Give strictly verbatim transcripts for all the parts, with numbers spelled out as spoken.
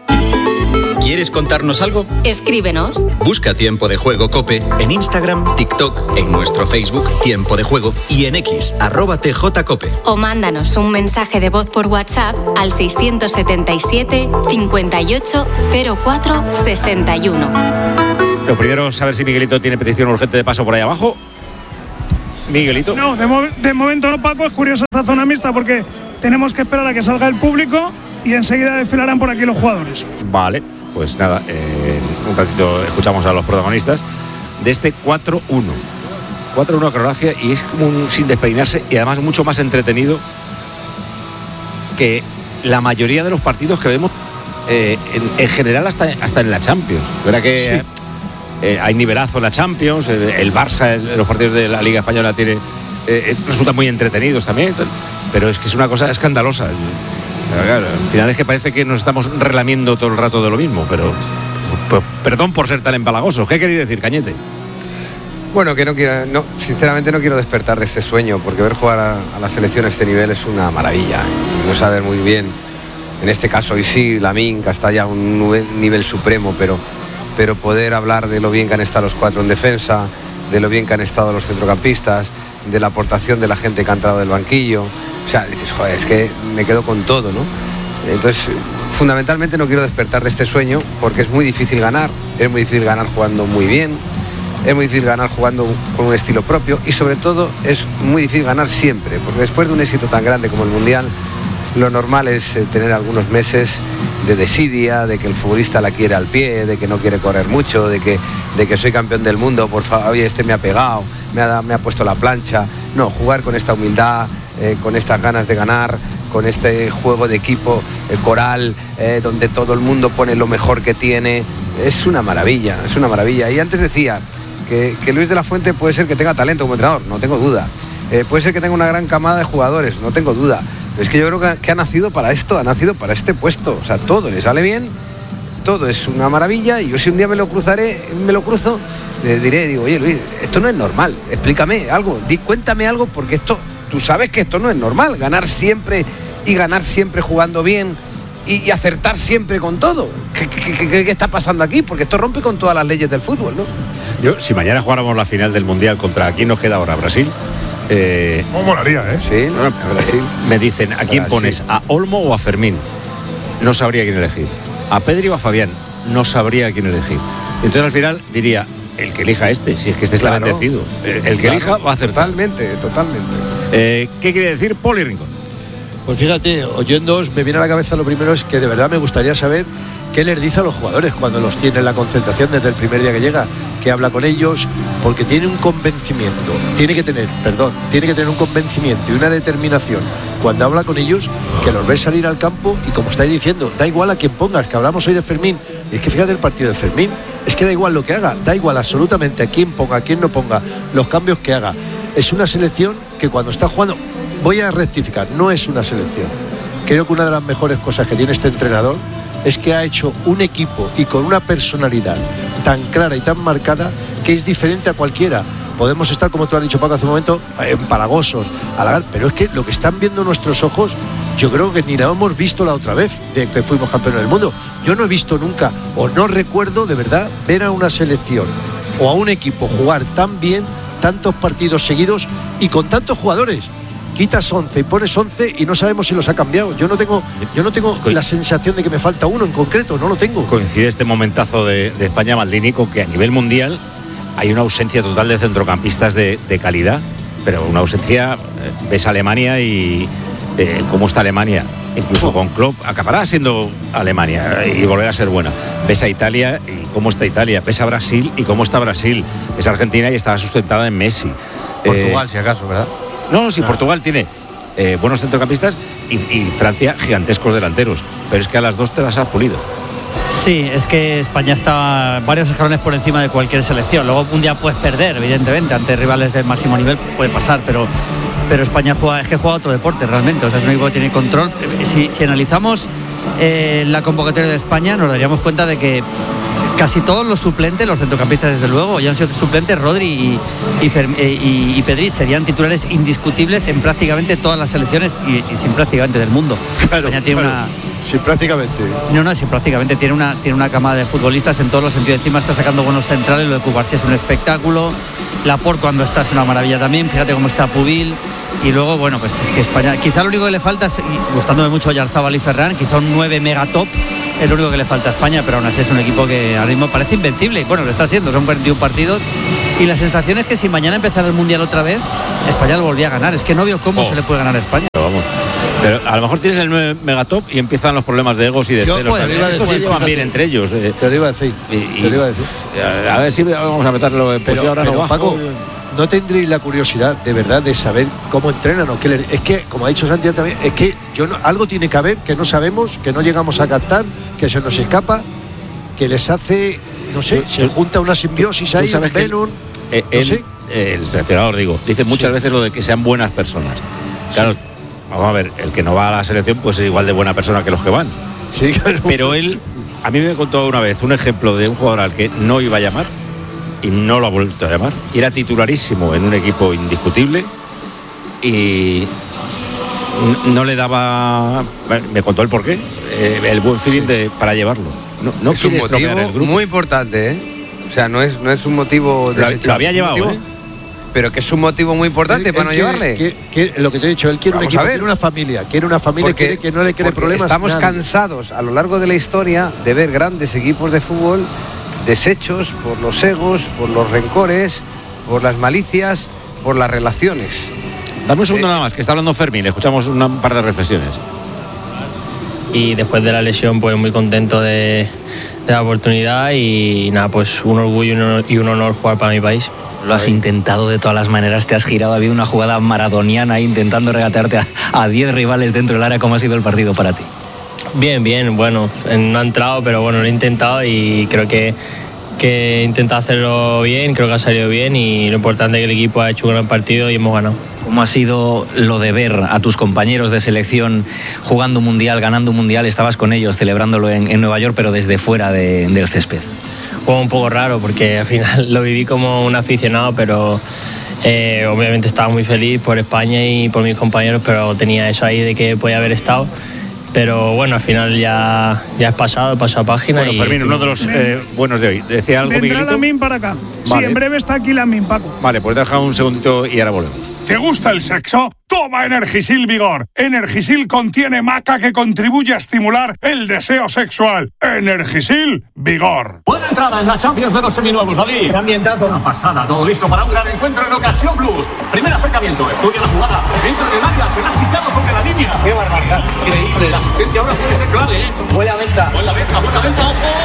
¿Quieres contarnos algo? Escríbenos. Busca Tiempo de Juego COPE en Instagram, TikTok, en nuestro Facebook Tiempo de Juego y en X, arroba tjcope. O mándanos un mensaje de voz por WhatsApp al seiscientos setenta y siete, cincuenta y ocho, cero cuatro, sesenta y uno. Lo primero es saber si Miguelito tiene petición urgente de paso por ahí abajo. Miguelito. No, de, mo- de momento no, Paco. Es curiosa esta zona mixta porque tenemos que esperar a que salga el público y enseguida desfilarán por aquí los jugadores. Vale, pues nada, eh, un ratito escuchamos a los protagonistas de este cuatro uno. cuatro uno a Croacia, y es como un sin despeinarse y además mucho más entretenido que la mayoría de los partidos que vemos eh, en, en general hasta, hasta en la Champions. ¿Verdad que sí? eh, hay nivelazo en la Champions? El, el Barça, el, los partidos de la Liga Española tiene, eh, resultan muy entretenidos también, pero es que es una cosa escandalosa. Claro, al final es que parece que nos estamos relamiendo todo el rato de lo mismo, pero pues, perdón por ser tan empalagosos. ¿Qué queréis decir, Cañete? Bueno, que no quiero, no, sinceramente no quiero despertar de este sueño, porque ver jugar a, a la selección a este nivel es una maravilla. Y no saber muy bien, en este caso hoy sí, Lamine, que está ya a un nivel, nivel supremo, pero, pero poder hablar de lo bien que han estado los cuatro en defensa, de lo bien que han estado los centrocampistas, de la aportación de la gente que ha entrado del banquillo. O sea, dices, joder, es que me quedo con todo, ¿no? Entonces, fundamentalmente no quiero despertar de este sueño, porque es muy difícil ganar, es muy difícil ganar jugando muy bien, es muy difícil ganar jugando con un estilo propio y sobre todo es muy difícil ganar siempre, porque después de un éxito tan grande como el Mundial, lo normal es eh, tener algunos meses de desidia, de que el futbolista la quiere al pie, de que no quiere correr mucho, de que, de que soy campeón del mundo, por favor, oye, este me ha pegado, me ha, me ha puesto la plancha. No, jugar con esta humildad, eh, con estas ganas de ganar, con este juego de equipo eh, coral, eh, donde todo el mundo pone lo mejor que tiene, es una maravilla, es una maravilla. Y antes decía que, que Luis de la Fuente puede ser que tenga talento como entrenador, no tengo duda. Eh, puede ser que tenga una gran camada de jugadores, no tengo duda. Pero es que yo creo que, que ha nacido para esto, ha nacido para este puesto. O sea, todo le sale bien, todo es una maravilla. Y yo si un día me lo cruzaré, me lo cruzo, le diré, digo, oye Luis, esto no es normal, explícame algo, di, cuéntame algo, porque esto, tú sabes que esto no es normal, ganar siempre y ganar siempre jugando bien y, y acertar siempre con todo. ¿Qué, qué, qué, qué está pasando aquí? Porque esto rompe con todas las leyes del fútbol, ¿no? Yo, si mañana jugáramos la final del Mundial contra, ¿quién nos queda ahora? ¿Brasil? Eh, ¿Cómo molaría, eh? Sí, no, Brasil. Me dicen, ¿a quién Brasil. pones? ¿A Olmo o a Fermín? No sabría quién elegir. ¿A Pedri o a Fabián? No sabría quién elegir. Entonces al final diría, el que elija este, si es que este está Claro. bendecido. El, el que Claro. elija va a acertar. Totalmente, totalmente. Eh, ¿Qué quiere decir Poli Rincón? Pues fíjate, oyéndoos, me viene a la cabeza lo primero es que de verdad me gustaría saber qué les dice a los jugadores cuando los tiene en la concentración desde el primer día que llega, que habla con ellos, porque tiene un convencimiento, tiene que tener, perdón, tiene que tener un convencimiento y una determinación cuando habla con ellos, que los ves salir al campo y como estáis diciendo, da igual a quien pongas, que hablamos hoy de Fermín, y es que fíjate el partido de Fermín, es que da igual lo que haga, da igual absolutamente a quién ponga, a quién no ponga, los cambios que haga. Es una selección que cuando está jugando, voy a rectificar, no es una selección. Creo que una de las mejores cosas que tiene este entrenador es que ha hecho un equipo y con una personalidad tan clara y tan marcada que es diferente a cualquiera. Podemos estar, como tú has dicho, Paco, hace un momento, empalagosos, halagar, pero es que lo que están viendo nuestros ojos, yo creo que ni lo hemos visto la otra vez de que fuimos campeones del mundo. Yo no he visto nunca, o no recuerdo de verdad, ver a una selección o a un equipo jugar tan bien, tantos partidos seguidos y con tantos jugadores. Quitas once y pones once y no sabemos si los ha cambiado. Yo no tengo, yo no tengo la sensación de que me falta uno en concreto, no lo tengo. Coincide este momentazo de, de España Maldini con que a nivel mundial hay una ausencia total de centrocampistas de, de calidad, pero una ausencia, eh, ves a Alemania y eh, cómo está Alemania, incluso con Klopp, acabará siendo Alemania y volverá a ser buena. Ves a Italia y cómo está Italia, ves a Brasil y cómo está Brasil, ves a Argentina y estaba sustentada en Messi. Portugal, eh, si acaso, ¿verdad? No, si Portugal tiene eh, buenos centrocampistas y, y Francia gigantescos delanteros, pero es que a las dos te las has pulido. Sí, es que España está varios escalones por encima de cualquier selección. Luego un día puedes perder, evidentemente, ante rivales del máximo nivel puede pasar, pero, pero España juega, es que juega otro deporte realmente. O sea, es un equipo que tiene control. Si, si analizamos eh, la convocatoria de España, nos daríamos cuenta de que casi todos los suplentes, los centrocampistas desde luego, ya han sido suplentes. Rodri y, y, y, y Pedri serían titulares indiscutibles en prácticamente todas las selecciones y, y sin prácticamente del mundo. Claro, España tiene claro. una, Sí, prácticamente. No, no, sí, prácticamente tiene una, tiene una cama de futbolistas en todos los sentidos. Encima está sacando buenos centrales, lo de Cubarsí es un espectáculo. Laporte cuando está es una maravilla también, fíjate cómo está Pubil. Y luego, bueno, pues es que España, quizá lo único que le falta, es, y gustándome mucho Oyarzabal y Ferran, quizá un nueve mega top, es lo único que le falta a España, pero aún así es un equipo que ahora mismo parece invencible. Y bueno, lo está haciendo, son cuarenta y uno partidos. Y la sensación es que si mañana empezara el Mundial otra vez, España lo volvía a ganar. Es que no veo cómo oh. se le puede ganar a España. Pero vamos. Pero a lo mejor tienes el nueve megatop y empiezan los problemas de egos y de Yo, celos. pues, Esto se llevan bien entre ellos. Eh. Te lo iba a decir. Y, y, te lo iba a decir. A ver si vamos a meterlo. Pues pero, ahora pero, no bajo. Paco, ¿no tendréis la curiosidad de verdad de saber cómo entrenan o qué le, es que, como ha dicho Santiago también, es que yo no, algo tiene que haber que no sabemos, que no llegamos a captar, que se nos escapa, que les hace, no sé, tú, se tú, junta una simbiosis ahí, un Venom, eh, no el, sé. El seleccionador, digo, dice muchas sí. veces lo de que sean buenas personas. Claro, sí. Vamos a ver, el que no va a la selección pues es igual de buena persona que los que van. Sí, claro. Pero él, a mí me contó una vez un ejemplo de un jugador al que no iba a llamar y no lo ha vuelto a llamar. Y era titularísimo en un equipo indiscutible y no le daba, me contó el porqué, eh, el buen feeling sí. de, para llevarlo. No, no es un motivo muy importante, ¿eh? O sea, no es, no es un motivo... Lo, lo había llevado, motivo, ¿eh? Pero que es un motivo muy importante él, para él no quiere, llevarle. Que, que, lo que te he dicho, él quiere, un equipo, quiere una familia, quiere una familia quiere que no le quiere problemas. Estamos nadie. cansados a lo largo de la historia de ver grandes equipos de fútbol deshechos por los egos, por los rencores, por las malicias, por las relaciones. Dame un segundo eh, nada más, que está hablando Fermín, escuchamos una, un par de reflexiones. Y después de la lesión, pues muy contento de, de la oportunidad y nada, pues un orgullo y un honor, y un honor jugar para mi país. Lo has intentado de todas las maneras, te has girado, ha habido una jugada maradoniana intentando regatearte a diez rivales dentro del área. ¿Cómo ha sido el partido para ti? Bien, bien, bueno, no ha entrado, pero bueno, lo he intentado y creo que, que he intentado hacerlo bien, creo que ha salido bien y lo importante es que el equipo ha hecho un gran partido y hemos ganado. ¿Cómo ha sido lo de ver a tus compañeros de selección jugando un mundial, ganando un mundial? Estabas con ellos celebrándolo en, en Nueva York, pero desde fuera de, del césped. Fue un poco raro porque al final lo viví como un aficionado, pero eh, obviamente estaba muy feliz por España y por mis compañeros, pero tenía eso ahí de que podía haber estado. Pero bueno, al final ya, ya es pasado, pasado página. Bueno, y Fermín, uno de los eh, buenos de hoy. ¿Decía algo, Vendrá Miguelito? Lamine para acá. Vale. Sí, en breve está aquí Lamine, Paco. Vale, pues deja un segundito y ahora volvemos. ¿Te gusta el sexo? Toma Energisil Vigor. Energisil contiene maca que contribuye a estimular el deseo sexual. Energisil Vigor. Buena entrada en la Champions de los seminuevos, David. Qué ambientazo. Una pasada, todo listo para un gran encuentro en Ocasión Plus. Primer acercamiento, estudia la jugada. Entra en el área, se la ha quitado sobre la línea. Qué barbaridad. Increíble, la asistencia ahora puede ser clave, ¿eh? Buena venta. Buena venta, buena venta,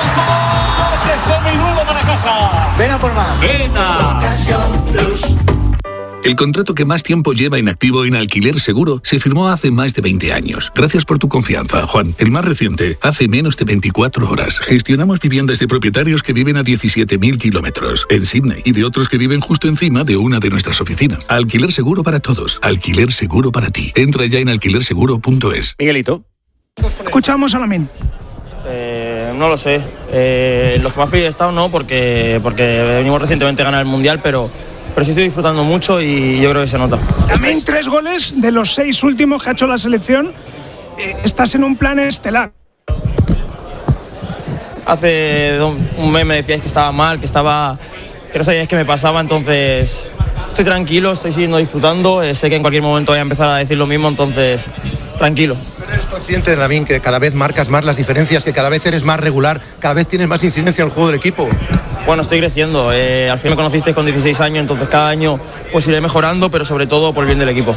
ojo. ¡Coche seminuevo para casa! Ven a por más. Venta. Ocasión Plus. El contrato que más tiempo lleva inactivo en Alquiler Seguro se firmó hace más de veinte años. Gracias por tu confianza, Juan. El más reciente, hace menos de veinticuatro horas. Gestionamos viviendas de propietarios que viven a diecisiete mil kilómetros en Sydney y de otros que viven justo encima de una de nuestras oficinas. Alquiler Seguro para todos. Alquiler Seguro para ti. Entra ya en alquiler seguro punto es. Miguelito. Escuchamos a Lamine. Eh, no lo sé. Eh, los que más feliz he estado no, porque, porque venimos recientemente a ganar el Mundial, pero... pero sí estoy disfrutando mucho y yo creo que se nota. También tres goles de los seis últimos que ha hecho la selección. Eh, estás en un plan estelar. Hace un mes me decíais que estaba mal, que estaba, que no sabíais qué me pasaba, entonces estoy tranquilo, estoy siguiendo disfrutando. Eh, sé que en cualquier momento voy a empezar a decir lo mismo, entonces tranquilo. Pero eres consciente, Lamine, que cada vez marcas más las diferencias, que cada vez eres más regular, cada vez tienes más incidencia en el juego del equipo. Bueno, estoy creciendo. Eh, al fin me conocisteis con dieciséis años, entonces cada año pues iré mejorando, pero sobre todo por el bien del equipo.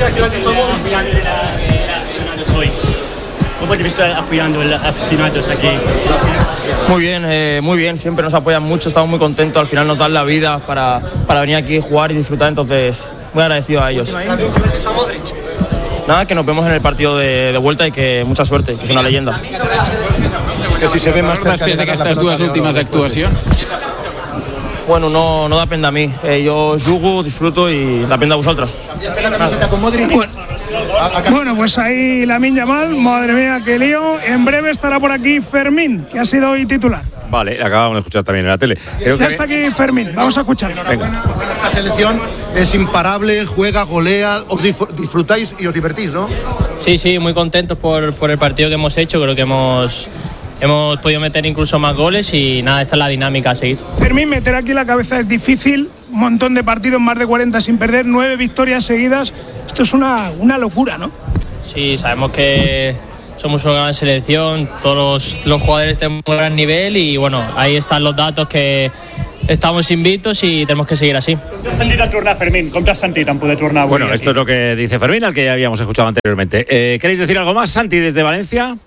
¿Cómo te viste apoyando a los aficionados aquí? Muy bien, eh, muy bien. Siempre nos apoyan mucho, estamos muy contentos. Al final nos dan la vida para, para venir aquí a jugar y disfrutar, entonces muy agradecido a ellos. Nada, que nos vemos en el partido de, de vuelta y que mucha suerte, que es una leyenda. Que si se ve más cerca de estas dos últimas actuaciones. Bueno, no, no depende a mí. Eh, yo jugo, disfruto y depende a vosotras. ¿Cambiaste la camiseta con Modric? Bueno, bueno, pues ahí Lamine Yamal, madre mía, qué lío. En breve estará por aquí Fermín, que ha sido hoy titular. Vale, acabamos de escuchar también en la tele. Creo ya que... está aquí Fermín, vamos a escuchar. Enhorabuena por esta selección. es imparable, juega, golea, os dif- disfrutáis y os divertís, ¿no? Sí, sí, muy contentos por, por el partido que hemos hecho. Creo que hemos, hemos podido meter incluso más goles y nada, esta es la dinámica a seguir. Fermín, meter aquí la cabeza es difícil. Un montón de partidos, más de cuarenta sin perder, nueve victorias seguidas. Esto es una, una locura, ¿no? Sí, sabemos que somos una gran selección, todos los, los jugadores tienen un gran nivel y bueno, ahí están los datos que estamos invictos y tenemos que seguir así. Com t'has sentit a tornar, Fermín? Com t'has sentit en poder tornar avui? Bueno, esto es lo que dice Fermín, al que ya habíamos escuchado anteriormente. Eh, ¿Queréis decir algo más, Santi, desde Valencia?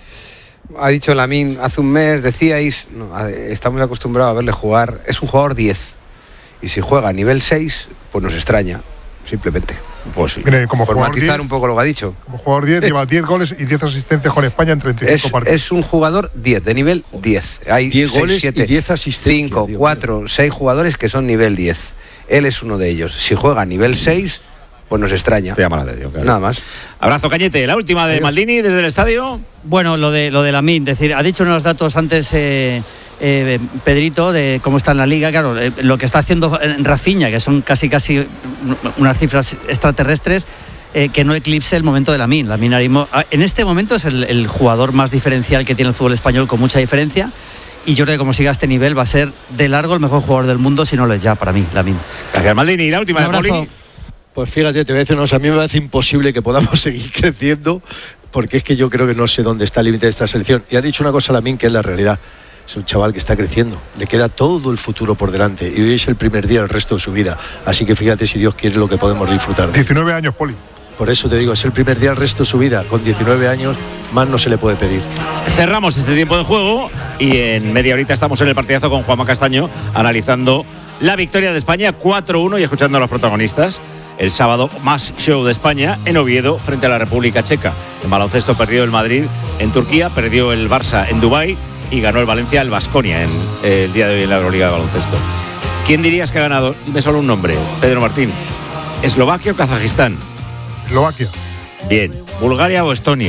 Ha dicho Lamine hace un mes, decíais, no, estamos acostumbrados a verle jugar, es un jugador diez. Y si juega a nivel seis, pues nos extraña, simplemente. Pues sí. Mire, como Por jugador matizar diez, un poco lo que ha dicho. Como jugador diez, lleva diez goles y diez asistencias con España en treinta y cinco Es, partidos. es un jugador diez, de nivel diez. Hay diez seis, goles siete, y diez asistencias. cinco, cuatro, seis jugadores que son nivel diez. Él es uno de ellos. Si juega a nivel seis, pues nos extraña. Te llama la atención, claro. Nada más. Abrazo, Cañete. La última de Adiós. Maldini desde el estadio. Bueno, lo de lo de Lamine, decir, ha dicho unos datos antes eh, eh, Pedrito de cómo está en la liga. Claro, eh, lo que está haciendo Rafinha, que son casi casi unas cifras extraterrestres, eh, que no eclipse el momento de Lamine. Lamine Arimo, en este momento es el, el jugador más diferencial que tiene el fútbol español, con mucha diferencia. Y yo creo que como siga a este nivel va a ser de largo el mejor jugador del mundo, si no lo es ya para mí, Lamine. Gracias, Maldini. La última Un de abrazo. Poli. Pues fíjate, te voy a decir, no, a mí me parece imposible que podamos seguir creciendo, porque es que yo creo que no sé dónde está el límite de esta selección. Y ha dicho una cosa Lamine que es la realidad. Es un chaval que está creciendo, le queda todo el futuro por delante y hoy es el primer día del resto de su vida. Así que fíjate, si Dios quiere, lo que podemos disfrutar. diecinueve años, Poli. Por eso te digo, es el primer día del resto de su vida. Con diecinueve años, más no se le puede pedir. Cerramos este tiempo de juego y en media horita estamos en el partidazo con Juanma Castaño analizando la victoria de España cuatro uno y escuchando a los protagonistas. El sábado, más show de España en Oviedo frente a la República Checa. En baloncesto perdió el Madrid en Turquía, perdió el Barça en Dubái y ganó el Valencia el Baskonia en eh, el día de hoy en la Euroliga de baloncesto. ¿Quién dirías que ha ganado? Dime solo un nombre, Pedro Martín. ¿Eslovaquia o Kazajistán? Eslovaquia. Bien. ¿Bulgaria o Estonia?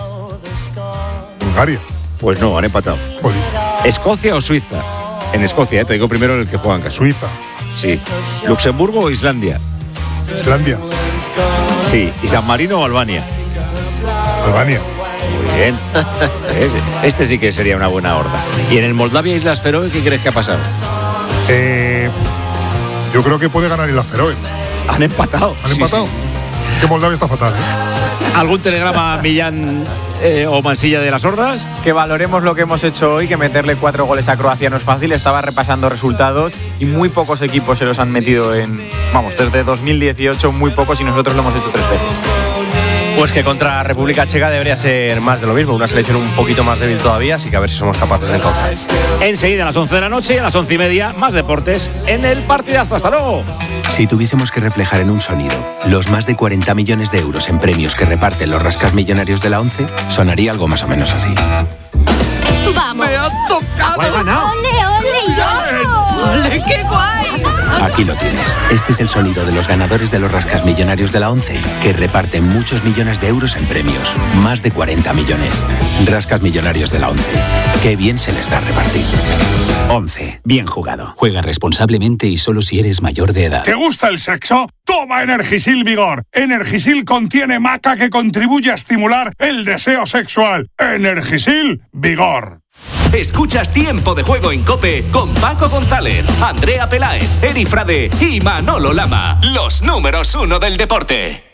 Bulgaria. Pues no, han empatado. Poli. ¿Escocia o Suiza? En Escocia, ¿eh? Te digo primero el que juega en casa. Suiza. Sí. ¿Luxemburgo o Islandia? Islandia. Sí. ¿Y San Marino o Albania? Albania. Muy bien. Este sí que sería una buena horda. ¿Y en el Moldavia Islas Feroe qué crees que ha pasado? Eh, yo creo que puede ganar Islas Feroe. Han empatado. ¿Han Sí, empatado? sí. Que Moldavia está fatal, ¿eh? ¿Algún telegrama a Millán eh, o Mansilla de las Hordas? Que valoremos lo que hemos hecho hoy, que meterle cuatro goles a Croacia no es fácil. Estaba repasando resultados y muy pocos equipos se los han metido en, vamos, desde dos mil dieciocho muy pocos y nosotros lo hemos hecho tres veces. Pues que contra República Checa debería ser más de lo mismo, una selección un poquito más débil todavía, así que a ver si somos capaces de entonces. Enseguida a las once de la noche, a las once y media, más deportes en el partidazo. ¡Hasta luego! Si tuviésemos que reflejar en un sonido los más de cuarenta millones de euros en premios que reparten los rascas millonarios de la ONCE, sonaría algo más o menos así. ¡Vamos! ¡Me has tocado! ¡He ganado! ¡Ole, ole, yo! ¡Ole, qué guay! Aquí lo tienes. Este es el sonido de los ganadores de los rascas millonarios de la ONCE, que reparten muchos millones de euros en premios. Más de cuarenta millones. Rascas millonarios de la ONCE. Qué bien se les da repartir. ONCE. Bien jugado. Juega responsablemente y solo si eres mayor de edad. ¿Te gusta el sexo? Toma Energisil Vigor. Energisil contiene maca que contribuye a estimular el deseo sexual. Energisil Vigor. Escuchas Tiempo de Juego en COPE con Paco González, Andrea Peláez, Eri Frade y Manolo Lama. Los números uno del deporte.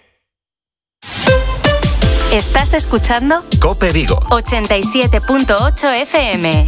¿Estás escuchando? COPE Vigo. ochenta y siete punto ocho F M.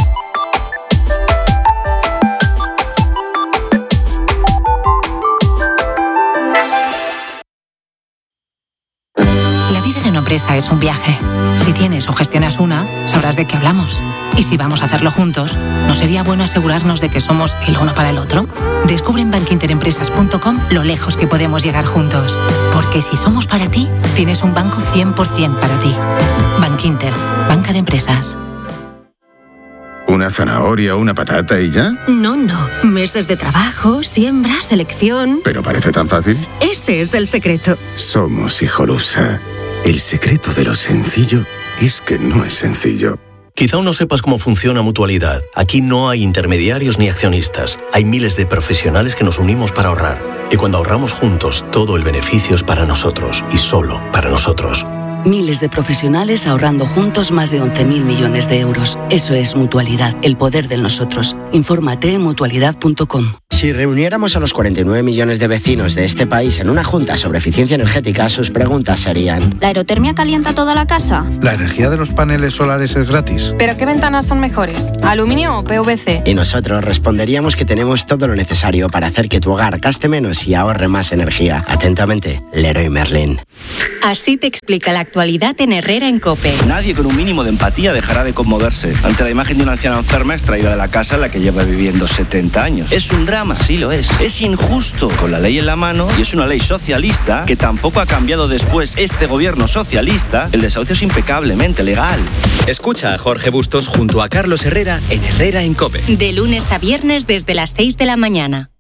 La vida de una empresa es un viaje. Si tienes o gestionas una, sabrás de qué hablamos. Y si vamos a hacerlo juntos, ¿no sería bueno asegurarnos de que somos el uno para el otro? Descubre en bankinterempresas punto com lo lejos que podemos llegar juntos. Porque si somos para ti, tienes un banco cien por ciento para ti. Bankinter, banca de empresas. ¿Una zanahoria o una patata y ya? No, no. Meses de trabajo, siembra, selección. ¿Pero parece tan fácil? Ese es el secreto. Somos Hijolusa. El secreto de lo sencillo es que no es sencillo. Quizá aún no sepas cómo funciona Mutualidad. Aquí no hay intermediarios ni accionistas. Hay miles de profesionales que nos unimos para ahorrar. Y cuando ahorramos juntos, todo el beneficio es para nosotros y solo para nosotros. Miles de profesionales ahorrando juntos más de once mil millones de euros. Eso es Mutualidad, el poder del nosotros. Infórmate en mutualidad punto com. Si reuniéramos a los cuarenta y nueve millones de vecinos de este país en una junta sobre eficiencia energética, sus preguntas serían: ¿la aerotermia calienta toda la casa? ¿La energía de los paneles solares es gratis? ¿Pero qué ventanas son mejores? ¿Aluminio o P V C? Y nosotros responderíamos que tenemos todo lo necesario para hacer que tu hogar gaste menos y ahorre más energía. Atentamente, Leroy Merlin. Así te explica la actualidad en Herrera en COPE. Nadie con un mínimo de empatía dejará de conmoverse ante la imagen de una anciana enferma extraída de la casa en la que lleva viviendo setenta años. Es un drama, sí lo es. Es injusto con la ley en la mano y es una ley socialista que tampoco ha cambiado después este gobierno socialista. El desahucio es impecablemente legal. Escucha a Jorge Bustos junto a Carlos Herrera en Herrera en COPE. De lunes a viernes desde las seis de la mañana.